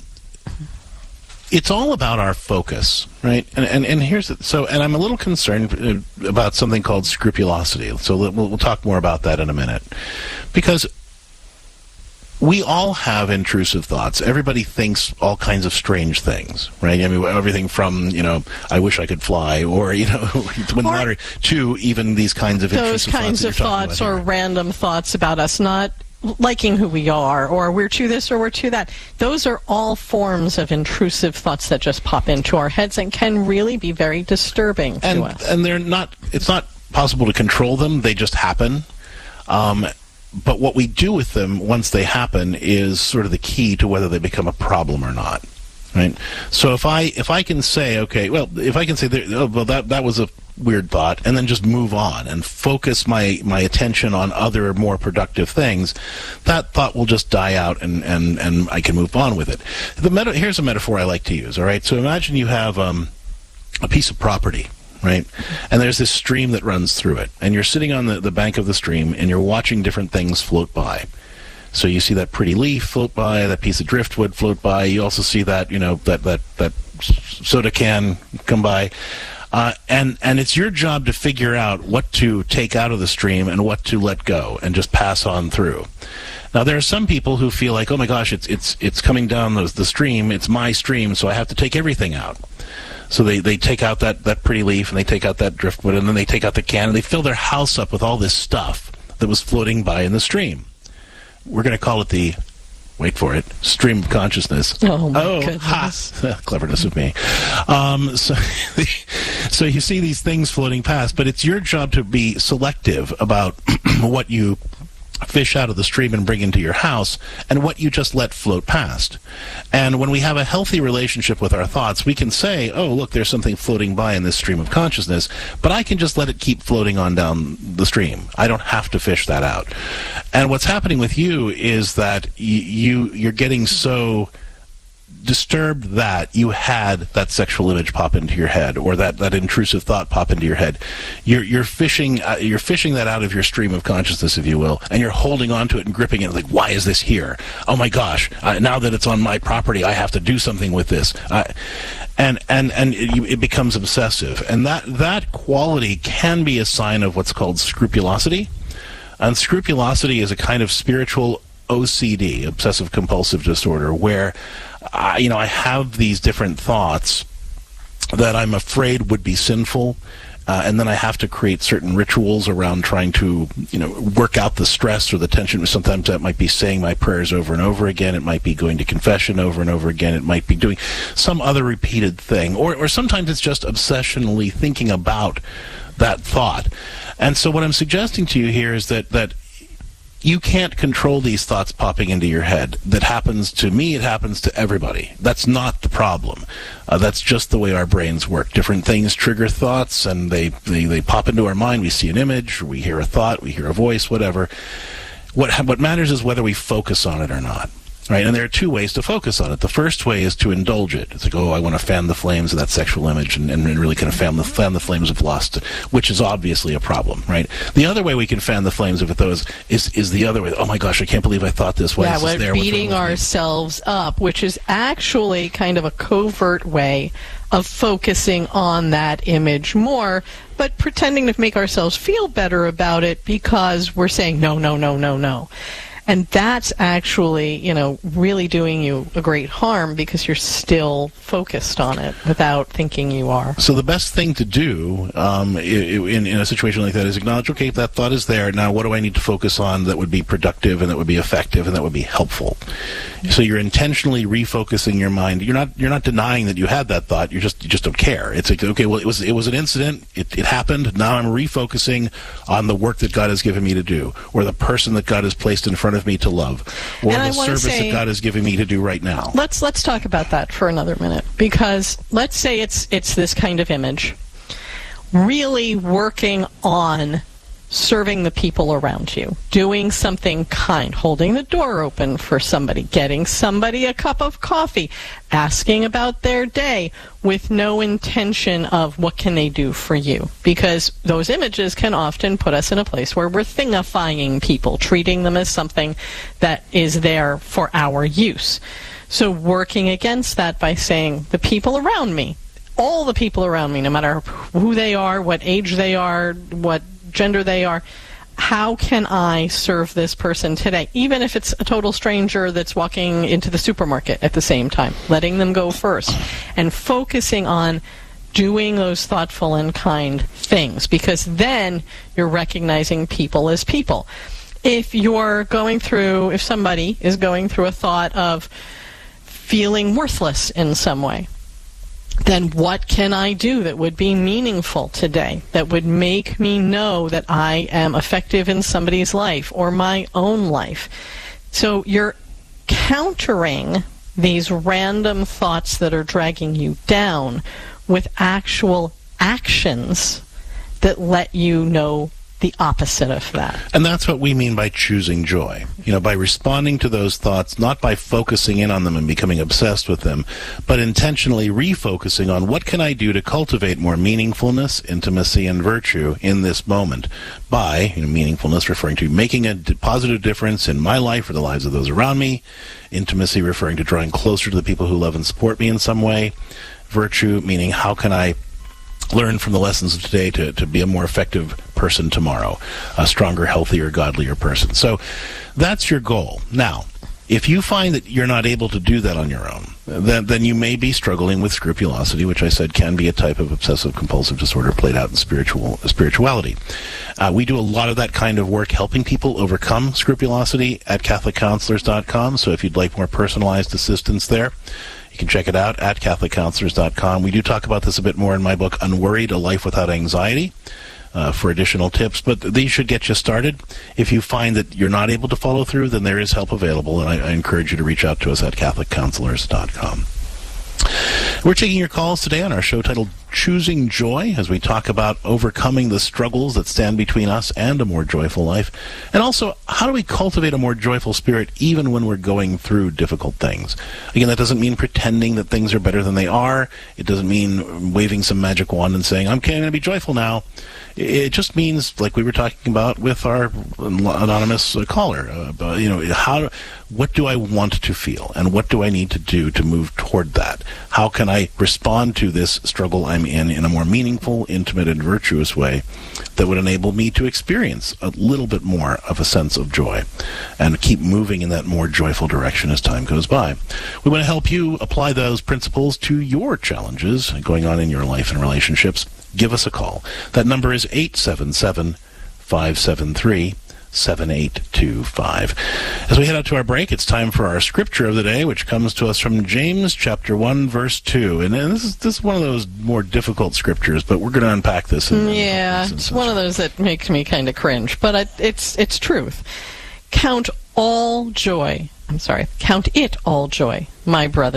it's all about our focus, right? And and, and here's the, so. And I'm a little concerned about something called scrupulosity. So we'll, we'll talk more about that in a minute, because we all have intrusive thoughts. Everybody thinks all kinds of strange things, right? I mean, everything from, you know, I wish I could fly, or, you know, win the lottery, to even these kinds of those intrusive kinds thoughts of thoughts or random thoughts about us not liking who we are, or we're to this or we're to that. Those are all forms of intrusive thoughts that just pop into our heads and can really be very disturbing to and, us. And they're not, it's not possible to control them. They just happen. Um, but what we do with them once they happen is sort of the key to whether they become a problem or not. Right? So if I if I can say, okay, well, if I can say, there, oh, well, that that was a weird thought, and then just move on and focus my, my attention on other more productive things, that thought will just die out, and, and, and I can move on with it. The meta- here's a metaphor I like to use, all right? So imagine you have um, a piece of property, right? And there's this stream that runs through it, and you're sitting on the, the bank of the stream, and you're watching different things float by. So you see that pretty leaf float by, that piece of driftwood float by. You also see that, you know, that, that, that soda can come by. Uh, and, and it's your job to figure out what to take out of the stream and what to let go and just pass on through. Now, there are some people who feel like, oh my gosh, it's it's it's coming down the, the stream, it's my stream, so I have to take everything out. So they, they take out that, that pretty leaf, and they take out that driftwood, and then they take out the can, and they fill their house up with all this stuff that was floating by in the stream. We're going to call it the, wait for it, stream of consciousness. Oh, my oh, goodness. Ha! Cleverness of me. Um, so, so you see these things floating past, but it's your job to be selective about what you fish out of the stream and bring into your house, and what you just let float past. And when we have a healthy relationship with our thoughts, we can say, oh, look, there's something floating by in this stream of consciousness, but I can just let it keep floating on down the stream. I don't have to fish that out. And what's happening with you is that you, you you're getting so disturbed that you had that sexual image pop into your head, or that, that intrusive thought pop into your head. You're you're fishing uh, you're fishing that out of your stream of consciousness, if you will, and you're holding on to it and gripping it like, why is this here? Oh my gosh! Uh, now that it's on my property, I have to do something with this. Uh, and and and it, it becomes obsessive, and that that quality can be a sign of what's called scrupulosity. And scrupulosity is a kind of spiritual O C D, obsessive compulsive disorder, where I, you know, I have these different thoughts that I'm afraid would be sinful, uh, and then I have to create certain rituals around trying to, you know, work out the stress or the tension. Sometimes that might be saying my prayers over and over again. It might be going to confession over and over again. It might be doing some other repeated thing, or or sometimes it's just obsessionally thinking about that thought. And so what I'm suggesting to you here is that that you can't control these thoughts popping into your head. That happens to me, it happens to everybody. That's not the problem. Uh, that's just the way our brains work. Different things trigger thoughts, and they, they, they pop into our mind. We see an image, we hear a thought, we hear a voice, whatever. what what matters is whether we focus on it or not. Right, and there are two ways to focus on it. The first way is to indulge it. It's like, oh, I want to fan the flames of that sexual image and, and really kind of fan the, fan the flames of lust, which is obviously a problem, right? The other way we can fan the flames of it, though, is, is, is the other way. Oh, my gosh, I can't believe I thought this. Why yeah, is this we're there? beating ourselves up, which is actually kind of a covert way of focusing on that image more, but pretending to make ourselves feel better about it because we're saying, no, no, no, no, no. And that's actually, you know, really doing you a great harm because you're still focused on it without thinking you are. So the best thing to do um, in, in a situation like that is acknowledge, okay, that thought is there. Now, what do I need to focus on that would be productive and that would be effective and that would be helpful? So you're intentionally refocusing your mind. You're not you're not denying that you had that thought. You just you just don't care. It's like, okay, well, it was it was an incident. It, it happened. Now I'm refocusing on the work that God has given me to do, or the person that God has placed in front of me to love, or And the service say, that God is giving me to do right now. Let's let's talk about that for another minute, because let's say it's it's this kind of image, really working on serving the people around you, doing something kind, holding the door open for somebody, getting somebody a cup of coffee, asking about their day with no intention of what can they do for you. Because those images can often put us in a place where we're thingifying people, treating them as something that is there for our use. So working against that by saying, the people around me, all the people around me, no matter who they are, what age they are, what gender they are, how can I serve this person today? Even if it's a total stranger that's walking into the supermarket at the same time, letting them go first and focusing on doing those thoughtful and kind things, because then you're recognizing people as people. If you're going through, if somebody is going through a thought of feeling worthless in some way, then what can I do that would be meaningful today, that would make me know that I am effective in somebody's life or my own life? So you're countering these random thoughts that are dragging you down with actual actions that let you know the opposite of that. And that's what we mean by choosing joy. You know, by responding to those thoughts, not by focusing in on them and becoming obsessed with them, but intentionally refocusing on what can I do to cultivate more meaningfulness, intimacy, and virtue in this moment by, you know, meaningfulness referring to making a d- positive difference in my life or the lives of those around me, intimacy referring to drawing closer to the people who love and support me in some way, virtue meaning how can I learn from the lessons of today to, to be a more effective person tomorrow, a stronger, healthier, godlier person. So that's your goal. Now, if you find that you're not able to do that on your own, then, then you may be struggling with scrupulosity, which I said can be a type of obsessive-compulsive disorder played out in spiritual spirituality. Uh, we do a lot of that kind of work helping people overcome scrupulosity at Catholic Counselors dot com, so if you'd like more personalized assistance there, you can check it out at Catholic Counselors dot com. We do talk about this a bit more in my book, Unworried, A Life Without Anxiety, uh, for additional tips. But these should get you started. If you find that you're not able to follow through, then there is help available, and I, I encourage you to reach out to us at Catholic Counselors dot com. We're taking your calls today on our show titled Choosing Joy, as we talk about overcoming the struggles that stand between us and a more joyful life. And also, how do we cultivate a more joyful spirit even when we're going through difficult things? Again, that doesn't mean pretending that things are better than they are. It doesn't mean waving some magic wand and saying, okay, I'm going to be joyful now. It just means, like we were talking about with our anonymous caller, uh, you know, how, what do I want to feel, and what do I need to do to move toward that? How can I respond to this struggle I'm in in a more meaningful, intimate, and virtuous way that would enable me to experience a little bit more of a sense of joy and keep moving in that more joyful direction as time goes by? We want to help you apply those principles to your challenges going on in your life and relationships. Give us a call. That number is eight seven seven, five seven three, seven eight two five. As we head out to our break, it's time for our scripture of the day, which comes to us from James chapter one, verse two. And, and this is this is one of those more difficult scriptures, but we're going to unpack this. In, yeah, in it's one of those that makes me kind of cringe, but I, it's it's truth. Count all joy. I'm sorry. Count it all joy, my brothers,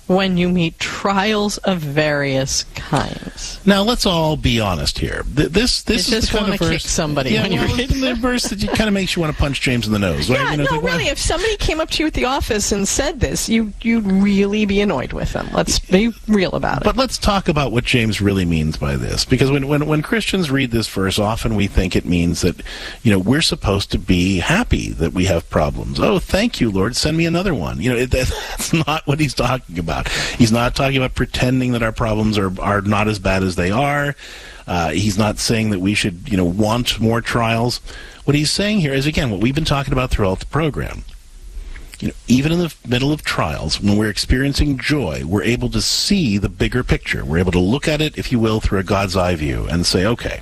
when you meet trials of various kinds. Now, let's all be honest here. Th- this this you is just the kind want of to verse. kick somebody Yeah, when well, you're reading the verse that you kind of makes you want to punch James in the nose, right? Yeah, you know, no, think, really. well, If somebody came up to you at the office and said this, you you'd really be annoyed with them. Let's be real about it. But let's talk about what James really means by this, because when, when when Christians read this verse, often we think it means that, you know, we're supposed to be happy that we have problems. Oh, thank you, Lord. Send me another one. You know, it, that's not what he's talking about. He's not talking about pretending that our problems are are not as bad as they are. Uh, he's not saying that we should, you know, want more trials. What he's saying here is, again, what we've been talking about throughout the program. You know, even in the middle of trials, when we're experiencing joy, we're able to see the bigger picture. We're able to look at it, if you will, through a God's eye view and say, okay,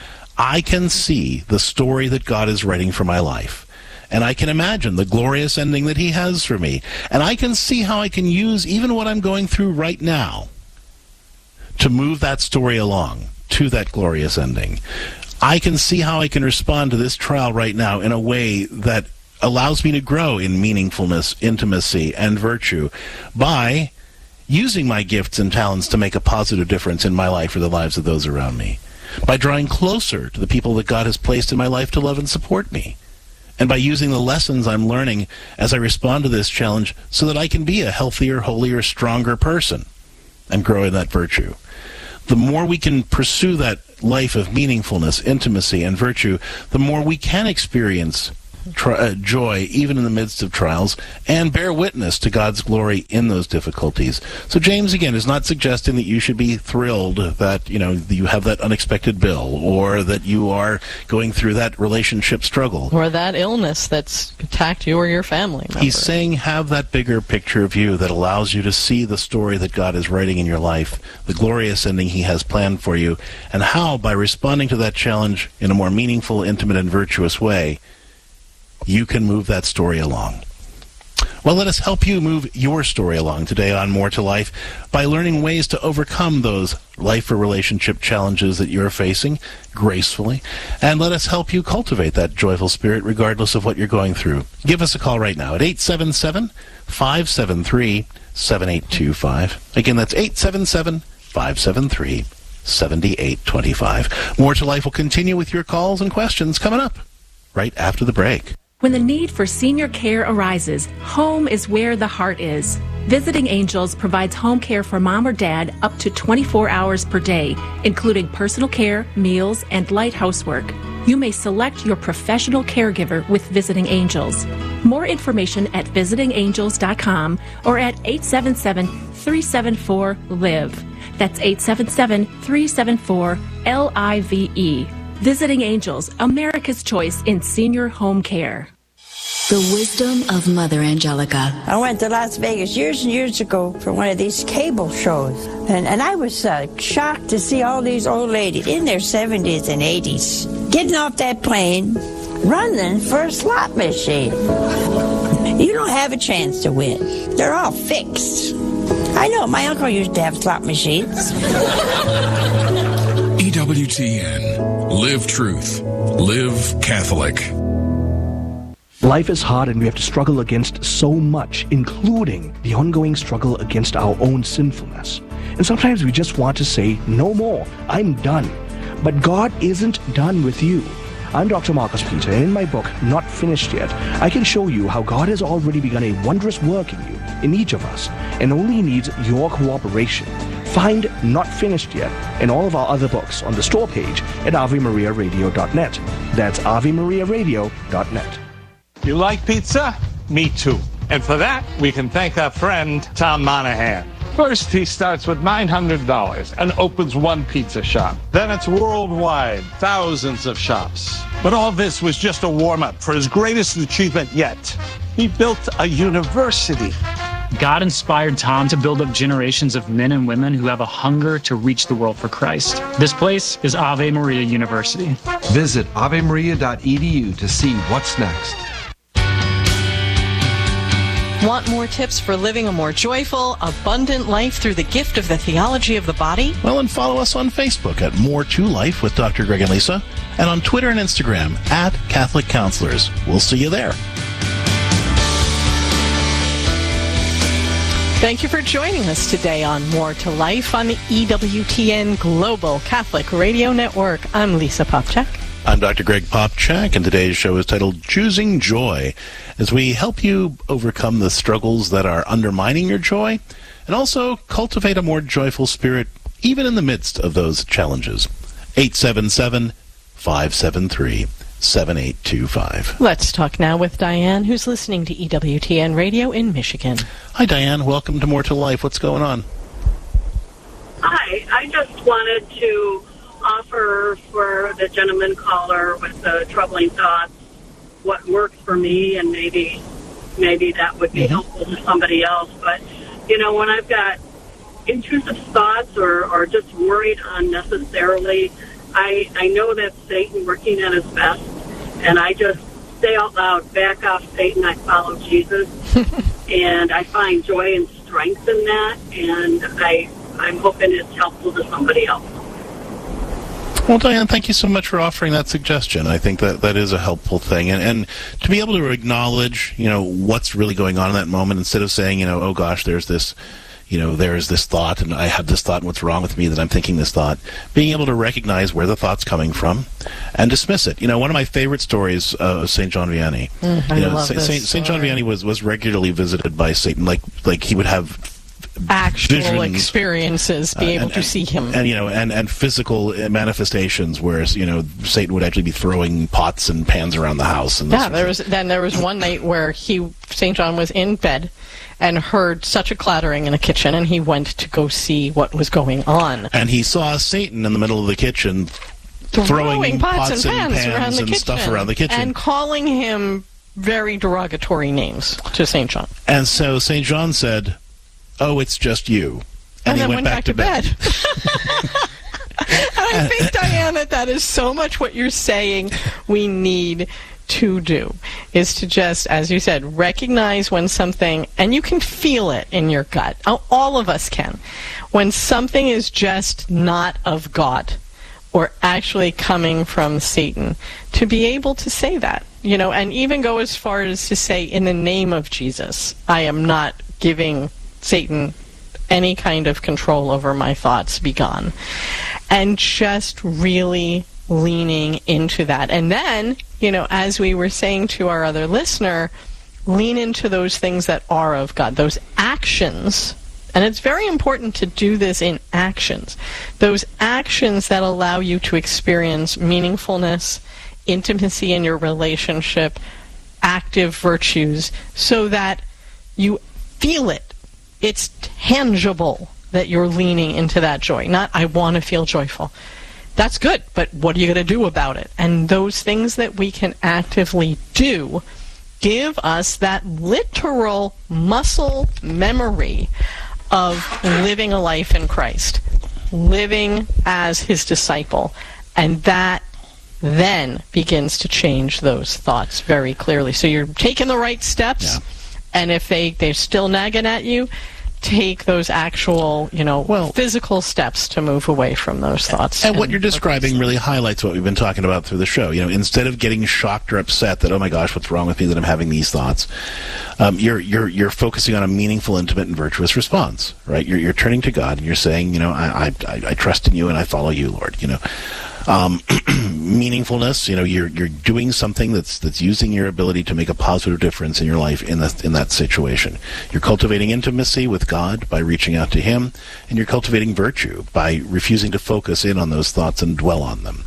I can see the story that God is writing for my life. And I can imagine the glorious ending that he has for me. And I can see how I can use even what I'm going through right now to move that story along to that glorious ending. I can see how I can respond to this trial right now in a way that allows me to grow in meaningfulness, intimacy, and virtue by using my gifts and talents to make a positive difference in my life or the lives of those around me, by drawing closer to the people that God has placed in my life to love and support me, and by using the lessons I'm learning as I respond to this challenge so that I can be a healthier, holier, stronger person and grow in that virtue. The more we can pursue that life of meaningfulness, intimacy, and virtue, the more we can experience Tri- uh, joy even in the midst of trials, and bear witness to God's glory in those difficulties. So James, again, is not suggesting that you should be thrilled that, you know, you have that unexpected bill, or that you are going through that relationship struggle, or that illness that's attacked you or your family member. He's saying have that bigger picture view that allows you to see the story that God is writing in your life, the glorious ending he has planned for you, and how, by responding to that challenge in a more meaningful, intimate, and virtuous way, you can move that story along. Well, let us help you move your story along today on More to Life by learning ways to overcome those life or relationship challenges that you're facing gracefully, and let us help you cultivate that joyful spirit regardless of what you're going through. Give us a call right now at eight seven seven, five seven three, seven eight two five. Again, that's eight seven seven, five seven three, seven eight two five. More to Life will continue with your calls and questions coming up right after the break. When the need for senior care arises, home is where the heart is. Visiting Angels provides home care for mom or dad up to twenty-four hours per day, including personal care, meals, and light housework. You may select your professional caregiver with Visiting Angels. More information at visiting angels dot com or at eight seven seven, three seven four, L I V E. That's eight seven seven, three seven four, L I V E. Visiting Angels, America's choice in senior home care. The wisdom of Mother Angelica. I went to Las Vegas years and years ago for one of these cable shows, and, and I was uh, shocked to see all these old ladies in their seventies and eighties getting off that plane, running for a slot machine. You don't have a chance to win. They're all fixed. I know, my uncle used to have slot machines. E W T N. Live truth. Live Catholic. Life is hard and we have to struggle against so much, including the ongoing struggle against our own sinfulness. And sometimes we just want to say, no more, I'm done. But God isn't done with you. I'm Doctor Marcus Peter, and in my book, Not Finished Yet, I can show you how God has already begun a wondrous work in you, in each of us, and only needs your cooperation. Find Not Finished Yet and all of our other books on the store page at ave maria radio dot net. That's ave maria radio dot net. You like pizza? Me too. And for that, we can thank our friend Tom Monahan. First, he starts with nine hundred dollars and opens one pizza shop. Then it's worldwide, thousands of shops. But all this was just a warm-up for his greatest achievement yet. He built a university. God inspired Tom to build up generations of men and women who have a hunger to reach the world for Christ. This place is Ave Maria University. Visit ave maria dot e d u to see what's next. Want more tips for living a more joyful, abundant life through the gift of the theology of the body? Well, and follow us on Facebook at More to Life with Doctor Greg and Lisa, and on Twitter and Instagram at Catholic Counselors. We'll see you there. Thank you for joining us today on More to Life on the E W T N Global Catholic Radio Network. I'm Lisa Popchak. I'm Doctor Greg Popchak, and today's show is titled Choosing Joy, as we help you overcome the struggles that are undermining your joy and also cultivate a more joyful spirit even in the midst of those challenges. eight seven seven, five seven three, seven eight two five. Let's talk now with Diane, who's listening to E W T N Radio in Michigan. Hi, Diane. Welcome to More to Life. What's going on? Hi. I just wanted to offer for the gentleman caller with the troubling thoughts what works for me, and maybe maybe that would be mm-hmm. helpful to somebody else. But, you know, when I've got intrusive thoughts or, or just worried unnecessarily, I, I know that's Satan working at his best, and I just say out loud, back off, Satan, I follow Jesus. And I find joy and strength in that, and I, I'm hoping it's helpful to somebody else. Well, Diane, thank you so much for offering that suggestion. I think that that is a helpful thing. And, and to be able to acknowledge, you know, what's really going on in that moment, instead of saying, you know, oh gosh, there's this, you know, there's this thought, and I have this thought, and what's wrong with me that I'm thinking this thought, being able to recognize where the thought's coming from and dismiss it. You know, one of my favorite stories uh, of Saint John Vianney. Mm, I you know, love this Saint, Saint John Vianney was, was regularly visited by Satan, like like he would have actual visions, experiences, be uh, able and, to see him, and you know, and and physical manifestations, whereas you know Satan would actually be throwing pots and pans around the house. And yeah, there was then there was one night where he Saint John was in bed and heard such a clattering in the kitchen, and he went to go see what was going on. And he saw Satan in the middle of the kitchen throwing, throwing pots, pots and pans, and, pans around the and kitchen, stuff around the kitchen, and calling him very derogatory names to Saint John. And so Saint John said, "Oh, it's just you," and, and he then went, went back, back to to bed. bed. And I think, Diane, that that is so much what you're saying we need to do, is to just, as you said, recognize when something, and you can feel it in your gut. All of us can. When something is just not of God or actually coming from Satan, to be able to say that, you know, and even go as far as to say, in the name of Jesus, I am not giving Satan any kind of control over my thoughts, be gone. And just really leaning into that. And then, you know, as we were saying to our other listener, lean into those things that are of God, those actions. And it's very important to do this in actions. Those actions that allow you to experience meaningfulness, intimacy in your relationship, active virtues, so that you feel it. It's tangible that you're leaning into that joy. Not, I want to feel joyful. That's good, but what are you going to do about it? And those things that we can actively do give us that literal muscle memory of living a life in Christ, living as his disciple. And that then begins to change those thoughts very clearly. So you're taking the right steps, yeah. And if they, they're still nagging at you, take those actual, you know, well, physical steps to move away from those thoughts. And, and what you're describing really highlights what we've been talking about through the show. You know, instead of getting shocked or upset that, oh my gosh, what's wrong with me that I'm having these thoughts, um, you're you're you're focusing on a meaningful, intimate, and virtuous response, right? You're you're turning to God and you're saying, you know, I I, I trust in you and I follow you, Lord. You know. Um, meaningfulness, you know, you're you're doing something that's that's using your ability to make a positive difference in your life in that in that situation. You're cultivating intimacy with God by reaching out to Him, and you're cultivating virtue by refusing to focus in on those thoughts and dwell on them.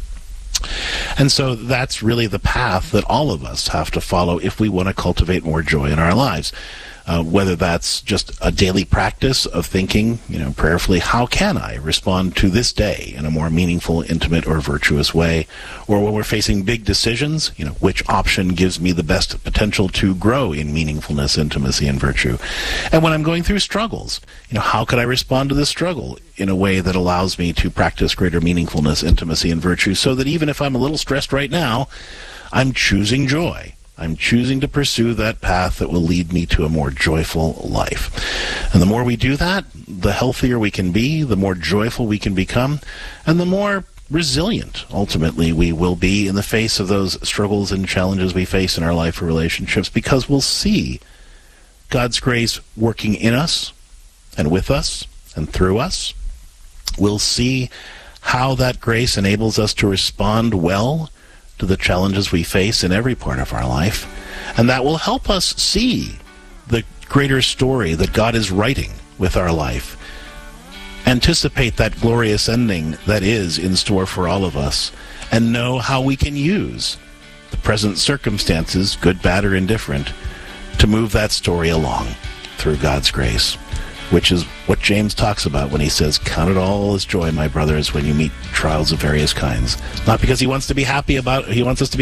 And so that's really the path that all of us have to follow if we want to cultivate more joy in our lives. Uh, whether that's just a daily practice of thinking, you know, prayerfully, how can I respond to this day in a more meaningful, intimate, or virtuous way? Or when we're facing big decisions, you know, which option gives me the best potential to grow in meaningfulness, intimacy, and virtue? And when I'm going through struggles, you know, how could I respond to this struggle in a way that allows me to practice greater meaningfulness, intimacy, and virtue, so that even if I'm a little stressed right now, I'm choosing joy. I'm choosing to pursue that path that will lead me to a more joyful life. And the more we do that, the healthier we can be, the more joyful we can become, and the more resilient, ultimately, we will be in the face of those struggles and challenges we face in our life or relationships, because we'll see God's grace working in us and with us and through us. We'll see how that grace enables us to respond well to the challenges we face in every part of our life, and that will help us see the greater story that God is writing with our life. Anticipate that glorious ending that is in store for all of us, and know how we can use the present circumstances, good, bad, or indifferent, to move that story along through God's grace, which is what James talks about when he says, "Count it all as joy, my brothers, when you meet trials of various kinds." Not because he wants to be happy about, he wants us to be